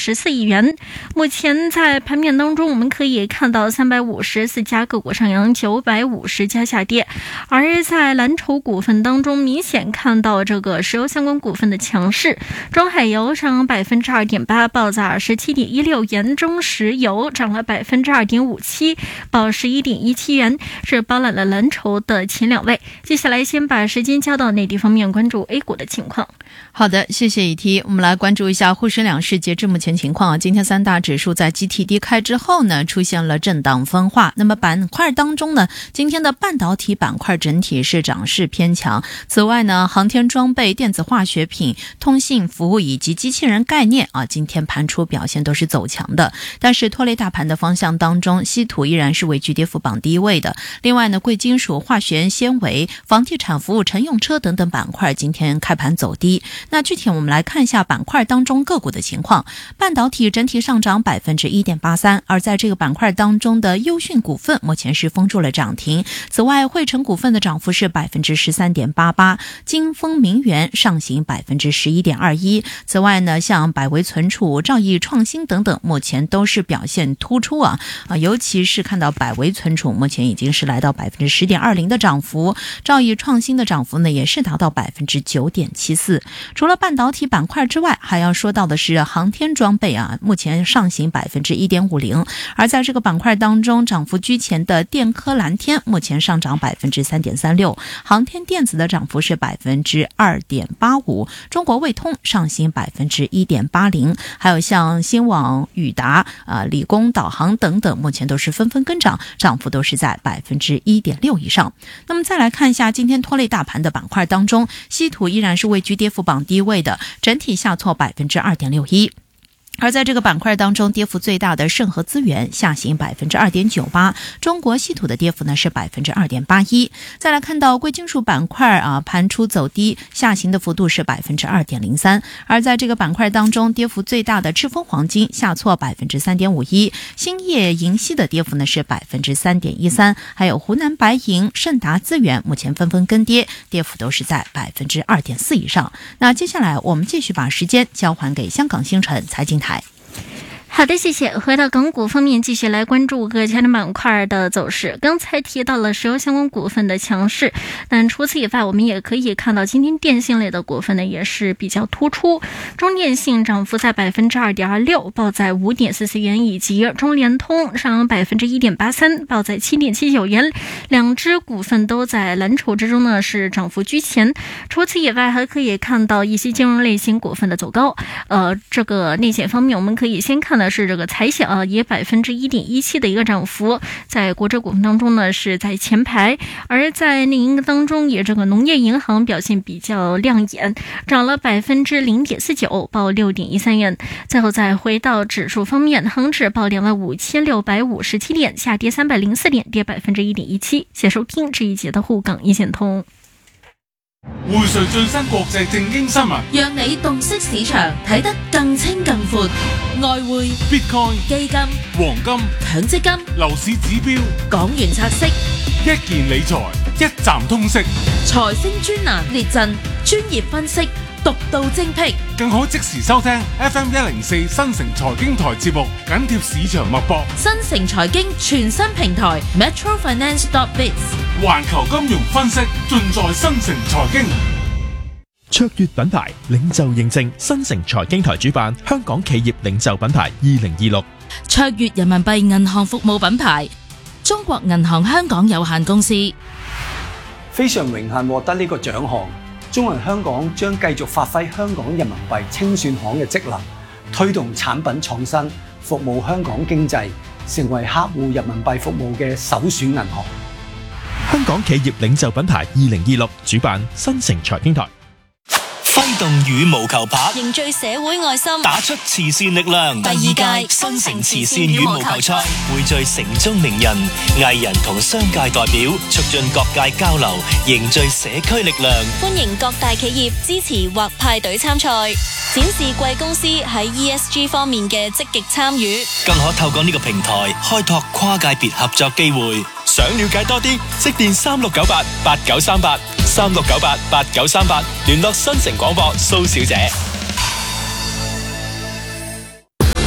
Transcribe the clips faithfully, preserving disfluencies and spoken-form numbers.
十四亿元。目前在盘面当中，我们可以看到三百五十四家个股上扬，九百五十家下跌。而在蓝筹股份当中，明显看到这个石油相关股份的强势，中海油上百分之二点八，报在二十七点一六元；中石油涨了百分之二点五七，报十一点一七元，是包揽了蓝筹的前两位。接下来先把时间交到内地方面，关注 A 股的情况。 好的，谢谢以提。我们来关注一下沪深两市截至目前情况。今天三大指数在集体低开之后呢，出现了震荡分化。那么板块当中呢，今天的半导体板块整体是涨势偏强。此外呢，航天装备、电子化学品、通信服务以及机器人概念啊，今天盘出表现都是走强的。但是拖累大盘的方向当中，稀土依然是位居跌幅榜第一位的。另外呢，贵金属、化学纤维、房地产服务、乘用车等等板块今天开盘走低。那具体我们来看一下板块当中个股的情况。半导体整体上涨 百分之一点八三， 而在这个板块当中的优讯股份目前是封住了涨停。此外，汇成股份的涨幅是 百分之十三点八八， 金丰明源上行 百分之十一点二一。 此外呢，像百维存储、兆易创新等等目前都是表现突出啊，啊尤其是看到百维存储目前已经是来到 百分之十点二零 的涨幅，兆易创新的涨幅呢也是达到 百分之九点七四。 除了半导体板块之外，还要说到的是航天装备啊，目前上行 百分之一点五零。 而在这个板块当中，涨幅居前的电科蓝天目前上涨 百分之三点三六， 航天电子的涨幅是 百分之二点八五， 中国卫通上行 百分之一点八零， 还有像新网、宇达、呃、理工导航等等目前都是纷纷跟涨，涨幅都是在 百分之一点六 以上。那么再来看一下今天拖累大盘的板块当中，稀土依然是位居跌幅榜第一位的，整体下挫 百分之二点六一。而在这个板块当中，跌幅最大的盛和资源下行 百分之二点九八， 中国稀土的跌幅呢是 百分之二点八一。 再来看到贵金属板块啊，盘出走低，下行的幅度是 百分之二点零三。 而在这个板块当中，跌幅最大的赤峰黄金下挫 百分之三点五一， 兴业银锡的跌幅呢是 百分之三点一三， 还有湖南白银、盛达资源目前纷纷跟跌，跌幅都是在 百分之二点四 以上。那接下来我们继续把时间交还给香港星辰财经台。 好的，谢谢。回到港股方面，继续来关注各家的板块的走势。刚才提到了石油相关股份的强势，但除此以外，我们也可以看到今天电信类的股份呢也是比较突出。中电信涨幅在 百分之二点二六， 报在 五点四四元，以及中联通上 百分之一点八三， 报在 七点七九元。两只股份都在蓝筹之中呢是涨幅居前。除此以外，还可以看到一些金融类型股份的走高。呃，这个内险方面，我们可以先看的是这个财险啊，也 百分之一点一七 的一个涨幅，在国指股份当中呢是在前排。而在内银当中，也这个农业银行表现比较亮眼，涨了 百分之零点四九， 报 六点一三元。最后再回到指数方面，恒指报 两万五千六百五十七 点，下跌三百零四点，跌 百分之一点一七。谢收听这一节的沪港一线通。 匯萃最新國際正經新聞， 讓你洞悉市場，睇得更清更闊。外匯、 Bitcoin、 基金、 黃金、 強積金、 樓市指標、 港元拆息、 一件理財，一站通識， 財星專欄列陣，專業分析，獨到精闢， 更可即時收聽 F M 一零四新城財經台節目，緊貼市場脈搏。 新城財經全新平台 Metro Finance dot biz， 環球金融分析盡在新城財經。 卓越品牌領袖認證，新城財經台主辦香港企業領袖品牌二零二六， 卓越人民幣銀行服務品牌中國銀行香港有限公司。 非常榮幸獲得呢個獎項。中銀香港將繼續發揮香港人民幣清算行嘅職能，推動產品創新，服務香港經濟，成為客戶人民幣服務嘅首選銀行。 香港企業領袖品牌二零二六主辦新城財經台。 揮動羽毛球拍， 凝聚社會愛心， 打出慈善力量。 第二屆新城慈善羽毛球賽匯聚城中名人、藝人同商界代表，促進各界交流，凝聚社區力量。 歡迎各大企業支持或派隊參賽，展示貴公司喺 E S G 方面嘅積極參與， 更可透過呢個平台開拓跨界別合作機會。想了解多啲，即電三六九八八九三八三六九八八九三八，聯絡新城廣播蘇小姐。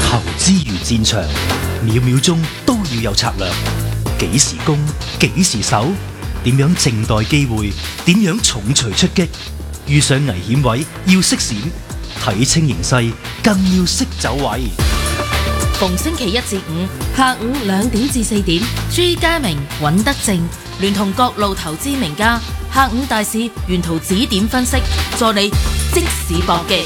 知如戰場，秒秒鐘都要有策略。幾時攻，幾時守，點樣靜待機會，點樣重錘出擊。遇上危險位要識閃，睇清形勢更要識走位。 逢星期一至五下午兩點至四點，朱家明、尹德正聯同各路投資名家，下午大市沿途指點分析，助你即時搏擊。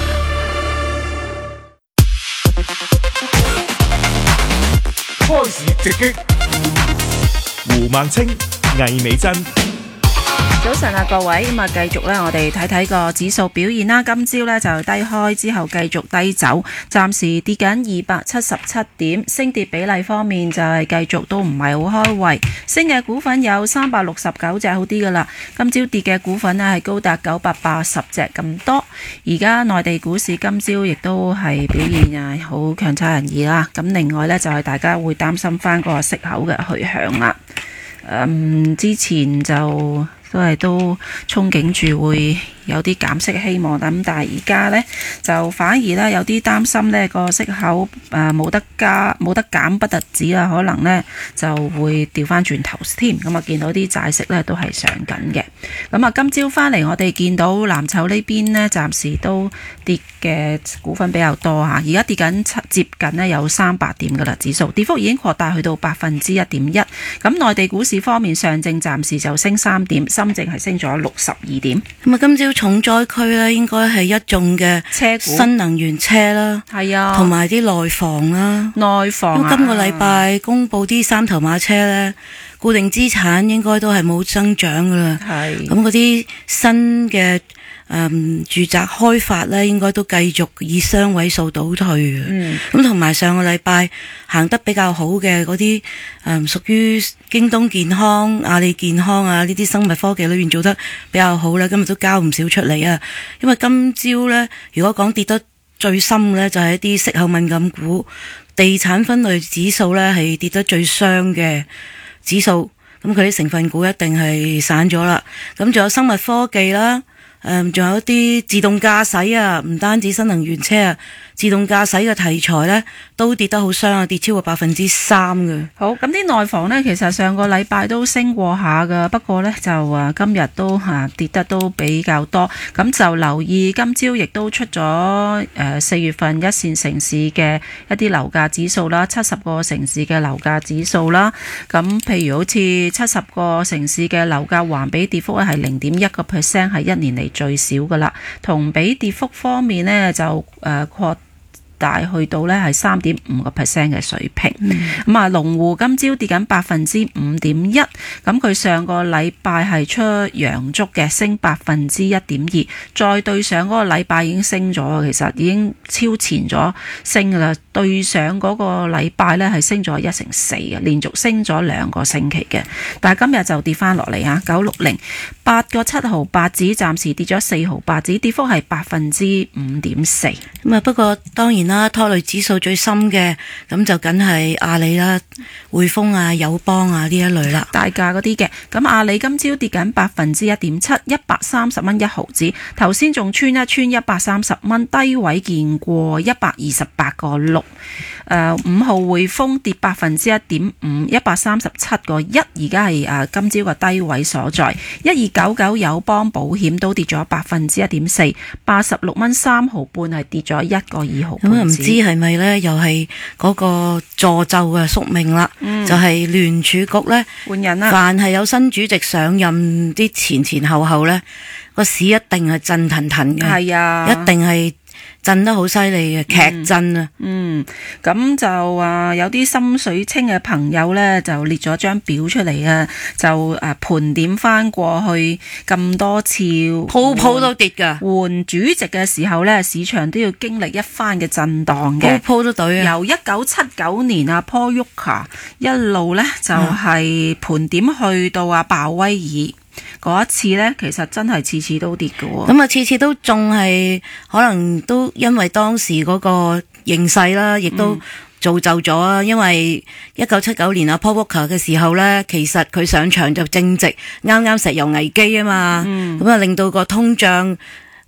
開市直擊， 胡孟青、魏美珍。 早晨啊，各位，咁啊，繼續咧，我哋睇睇個指數表現啦。今朝咧就低開之後繼續低走，暫時跌緊二百七十七點，升跌比例方面就係繼續都唔係好開胃。升嘅股份有三百六十九隻，好啲噶啦。今朝跌嘅股份呢係高達九百八十隻咁多。而家內地股市今朝亦都係表現啊好強差人意啦。咁另外呢，就係大家會擔心翻個息口嘅去向啦。嗯，之前就都係都憧憬住會有啲減息希望，咁但係而家呢，就反而呢有啲擔心呢個息口誒冇得加冇得減不特止啦，可能呢就會調翻轉頭添。咁啊見到啲債息呢都係上緊嘅。咁啊今朝翻嚟我哋見到藍籌呢邊呢，暫時都跌嘅股份比較多嚇，而家跌緊七接近呢有三百點噶啦，指數跌幅已經擴大去到百分之一點一。咁內地股市方面，上證暫時就升三點，深證係升咗六十二點。 咁啊今朝重災區咧，應該係一眾嘅車股、 新能源車啦， 係啊， 同埋啲內房啦， 內房啊。 咁今個禮拜公布啲三頭馬車咧，固定資產應該都係冇增長噶啦。係咁嗰啲新嘅。誒、嗯，住宅開發咧，應該都繼續以雙位數倒退嘅。嗯，咁同埋上個禮拜行得比較好嘅嗰啲，誒、嗯，屬於京東健康、阿里健康啊呢啲生物科技裏面做得比較好咧，今日都交唔少出嚟啊。因為今朝咧，如果講跌得最深咧，就係一啲息口敏感股、地產分類指數咧，係跌得最傷嘅指數。咁佢啲成分股一定係散咗啦。咁仲有生物科技啦。誒，仲有一啲自動駕駛啊，唔單止新能源車啊，自動駕駛嘅題材呢都跌得好傷啊，跌超過百分之三嘅。 好，咁啲內房呢，其實上個禮拜都升過下噶，不過呢，就啊今日都吓跌得都比較多。咁就留意今朝亦都出咗誒四月份一線城市嘅一啲樓價指數啦，七十個城市嘅樓價指數啦。咁譬如好似七十個城市嘅樓價環比跌幅咧係零點一個 percent， 係一年嚟最少噶啦，同比跌幅方面呢，就誒擴大去到呢係三點五個 percent 嘅水平。咁啊、嗯，龍湖今朝跌緊百分之五點一，咁佢上個禮拜係出陽燭嘅，升百分之一點二，再對上嗰個禮拜已經升咗，其實已經超前咗升噶啦。對上嗰個禮拜呢係升咗一成四嘅，連續升咗兩個星期嘅，但係今日就跌翻落嚟啊，九六零八個七毫八子，暫時跌咗四毫八子，跌幅係百分之五點四。 咁啊，不過當然啦，拖累指數最深嘅咁就梗係阿里啦、匯豐啊、友邦啊呢一類啦， 大價嗰啲嘅。咁阿里今朝跌緊百分之一點七，一百三十蚊一毫子，頭先仲穿一穿一百三十蚊，低位見過一百二十八個六。誒，五號匯豐跌百分之一點五，一百三十七個一，而家係誒今朝個低位所在。一二九九友邦保險都跌咗百分之一點四，八十六蚊三毫半係跌咗一個二毫半。 咁啊，唔知係咪呢？又係嗰個助咒嘅宿命啦，嗯、就係聯儲局呢， 換人啦。 凡係有新主席上任啲前前後後呢，個市一定係震騰騰嘅， 係啊， 一定係。震得好犀利嘅劇震啊！ 嗯，咁、嗯、就啊有啲心水清嘅朋友呢，就列咗張表出嚟啊，就誒盤點翻過去咁多次， 鋪鋪都跌噶。 換主席嘅時候呢，市場都要經歷一番嘅震盪嘅， 鋪鋪都對啊！ 由一九七九年啊 Paul Volcker 一路呢，就係、是、盤點去到啊鮑威爾。嗰一次呢，其實真係次次都跌嘅喎。 咁啊，次次都仲係可能都因為當時嗰個形勢啦，亦都造就咗啊。嗯、因為一九七九年啊 Paul Volcker 嘅時候呢，其實佢上場就正值啱啱石油危機啊嘛。咁啊、嗯，令到個通脹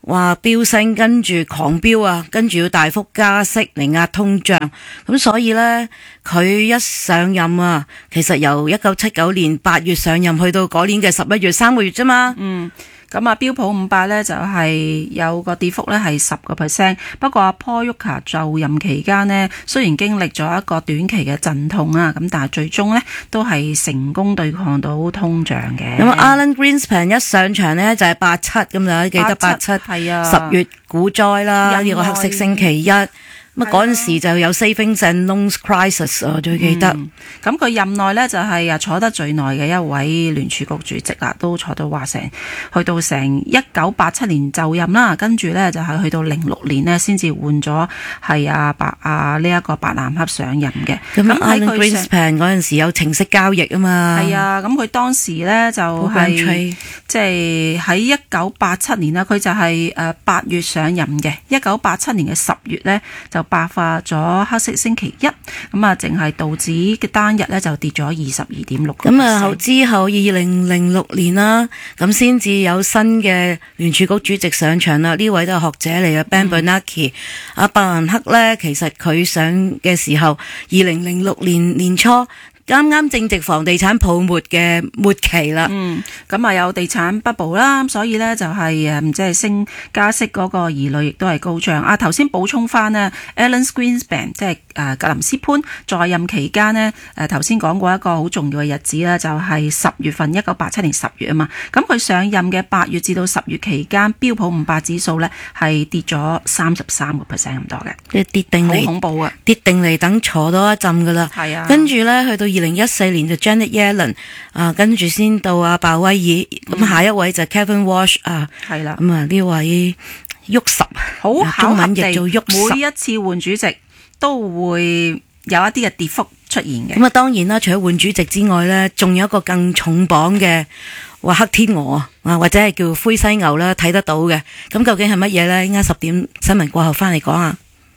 話飆升，跟住狂飆啊，跟住要大幅加息嚟壓通脹，咁所以呢，佢一上任啊，其實由一九七九年八月上任去到嗰年嘅十一月三個月啫嘛。 嗯。咁啊，標普五百咧就係有個跌幅咧係十個 percent， 不過阿 Paul Volcker 就任期間呢，雖然經歷咗一個短期嘅陣痛啊，咁但係最終呢都係成功對抗到通脹嘅。 咁 Alan Greenspan 一上場呢，就係八七咁就記得八七係啊，十月股災啦，呢個黑色星期一。咁啊嗰陣時就有 Savings and Loans Crisis 我最記得。 咁佢、嗯、任內呢，就係啊坐得最耐嘅一位聯儲局主席啦，都坐到話成去到成一九八七年就任啦，跟住呢，就係去到零六年呢，先至換咗係啊白啊呢一個白蘭克上任嘅。 咁 Alan Greenspan 嗰陣時有程式交易啊嘛。 係啊，咁佢當時呢，就係即係喺一九八七年啦，佢就係誒八月上任嘅。一九八七年嘅十月呢，就爆發咗黑色星期一，咁啊，淨係道指嘅單日咧就跌咗二十二點六。 咁啊，之後二零零六年啦，咁先至有新嘅聯儲局主席上場啦。呢位都係學者嚟嘅 Ben Bernanke。阿伯蘭克咧，其實佢上嘅時候，二零零六年年初。啱啱正值房地產泡沫嘅末期啦， 嗯，咁啊有地產 bubble 啦，所以咧就係誒即係升加息嗰個疑慮亦都係高漲。啊，頭先補充翻呢 Alan Greenspan 即係誒格林斯潘在任期間呢，誒頭先講過一個好重要嘅日子啦，就係十月份，一九八七年十月啊嘛。咁佢上任嘅八月至到十月期間，標普五百指數咧係跌咗三十三個 percent 咁多嘅， 即係跌定嚟， 好恐怖啊！ 跌定嚟等坐多一陣噶啦， 係啊， 跟住咧去到二零一四年就 Janet Yellen 啊，跟住先到阿鮑威爾，咁、嗯、下一位就 Kevin Walsh 啊， 係啦， 咁啊呢位沃什， 好巧合地， 中文譯做沃什， 每一次換主席都會有一啲嘅跌幅出現嘅。 咁啊當然啦，除咗換主席之外咧，仲有一個更重磅嘅話黑天鵝啊，或者係叫灰犀牛啦，睇得到嘅。咁究竟係乜嘢咧？依家十點新聞過後翻嚟講啊。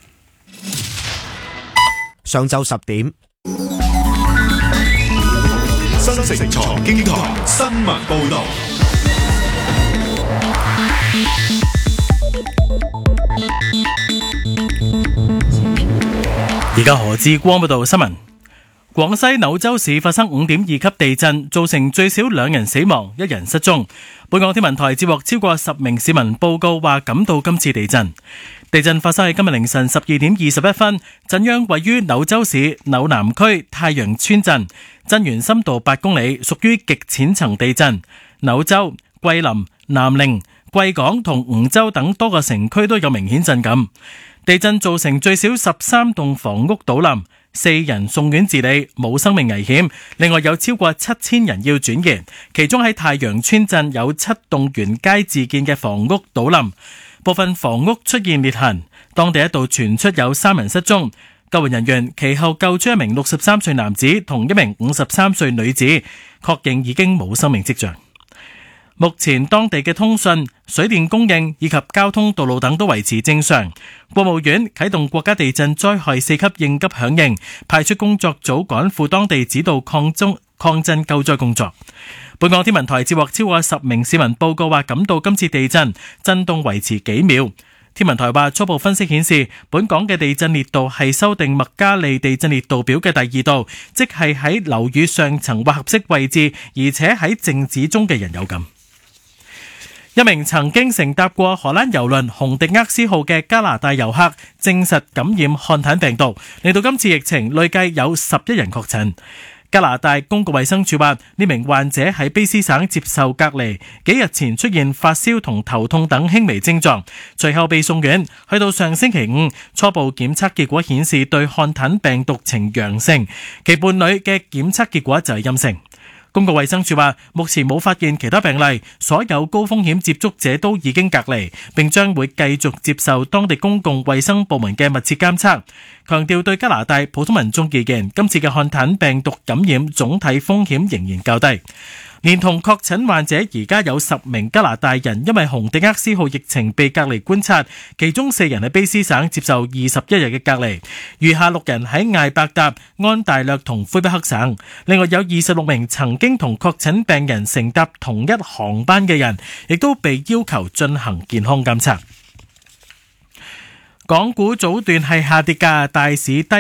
上晝十點。 新城財經台新聞報道。 而家何志光報道新聞。廣西柳州市發生五點二級地震，造成最少兩人死亡，一人失蹤。本港天文台接獲超過十名市民報告，話感到今次地震。地震發生喺今日凌晨十二點二十一分，震央位於柳州市柳南區太陽村鎮，震源深度八公里，屬於極淺層地震。柳州、桂林、南寧、貴港同梧州等多個城區都有明顯震感。地震造成最少十三棟房屋倒冧，四人送院治理，冇生命危險。另外有超過七千人要轉移，其中喺太陽村鎮有七棟原街自建嘅房屋倒冧，部分房屋出現裂痕。當地一度傳出有三人失蹤，救援人員其後救出一名六十三歲男子同一名五十三歲女子，確認已經冇生命跡象。目前當地嘅通訊、水電供應以及交通道路等都維持正常。國務院啟動國家地震災害四級應急響應，派出工作組趕赴當地指導抗中抗震救災工作。本港天文台接獲超過十名市民報告，話感到今次地震震動維持幾秒。天文台話初步分析顯示，本港嘅地震烈度係修訂麥加利地震烈度表嘅第二度，即係喺樓宇上層或合適位置，而且喺靜止中嘅人有感。一名曾經乘搭過荷蘭郵輪紅迪厄斯號嘅加拿大遊客證實感染漢坦病毒，令到今次疫情累計有十一人確診。加拿大公共衛生署話，呢名患者喺卑斯省接受隔離，幾日前出現發燒同頭痛等輕微症狀，隨後被送院。去到上星期五，初步檢測結果顯示對漢坦病毒呈陽性，其伴侶嘅檢測結果就係陰性。公共衛生署話，目前冇發現其他病例，所有高風險接觸者都已經隔離，並將會繼續接受當地公共衛生部門嘅密切監測。強調對加拿大普通民眾而言，今次嘅漢坦病毒感染總體風險仍然較低。 連同確診患者，而家有十名加拿大人因為紅迪厄斯號疫情被隔離觀察，其中四人喺卑詩省接受二十一日嘅隔離，餘下六人喺艾伯達、安大略同魁北克省。另外有二十六名曾經同確診病人乘搭同一航班嘅人，亦都被要求進行健康監測。港股早段係下跌㗎，大市低